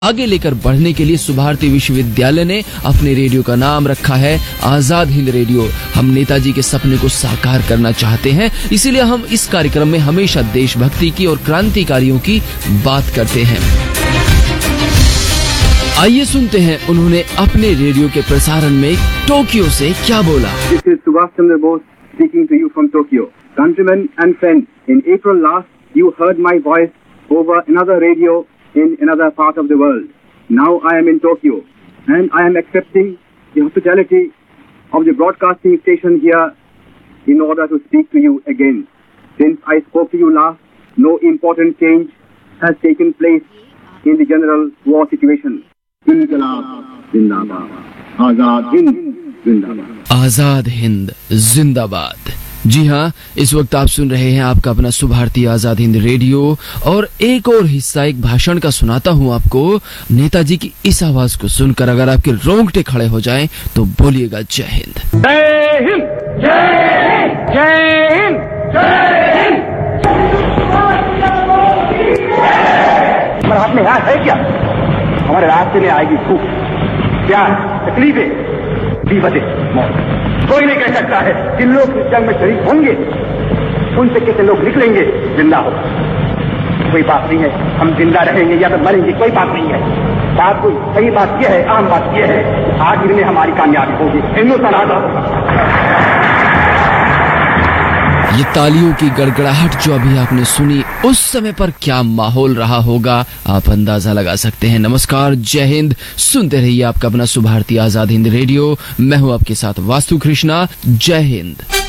आगे लेकर बढ़ने के लिए सुभारती विश्वविद्यालय ने अपने रेडियो का नाम रखा है आजाद हिंद रेडियो। हम नेताजी के सपने को साकार करना चाहते हैं, इसीलिए हम इस कार्यक्रम में हमेशा देशभक्ति की और क्रांतिकारियों की बात करते हैं। आइए सुनते हैं उन्होंने अपने रेडियो के प्रसारण में टोक्यो से क्या बोला। This is Subhash Chandra Bose speaking to you from Tokyo. Countrymen and friends, in April last you heard my voice over another radio in another part of the world. Now I am in Tokyo and I am accepting the hospitality of the broadcasting station here in order to speak to you again. Since I spoke to you last, no important change has taken place in the general war situation. Inqilab Zindabad. Azad Hind Zindabad. Azad Hind जिंदाबाद। जी हाँ, इस वक्त आप सुन रहे हैं आपका अपना Subharti Azad Hind radio और एक और हिस्सा एक भाषण का सुनाता हूँ आपको। नेताजी की इस आवाज को सुनकर अगर आपके रोंगटे खड़े हो जाएं तो बोलिएगा जय हिंद। जय हिंद, जय हिंद, जय हिंद, जय हिंद। हमारे हाथ में हाथ है क्या? हमारे रास्ते में आएगी भूख, प्यास, तकलीफें, विपदें, मौत। कोई नहीं कह सकता है कि लोग इस जंग में शरीक होंगे, उनसे कितने लोग निकलेंगे जिंदा हो। कोई बात नहीं है, हम जिंदा रहेंगे या तो मरेंगे, कोई बात नहीं है। बात कोई सही बात यह है, आम बात यह है, आखिर में हमारी कामयाबी होगी। हिंदुस्तान आजाद। ये तालियों की गड़गड़ाहट जो अभी आपने सुनी, उस समय पर क्या माहौल रहा होगा आप अंदाजा लगा सकते हैं। नमस्कार, जय हिंद। सुनते रहिए आपका अपना सुभारती आजाद हिंद रेडियो। मैं हूं आपके साथ वास्तु कृष्णा। जय हिंद।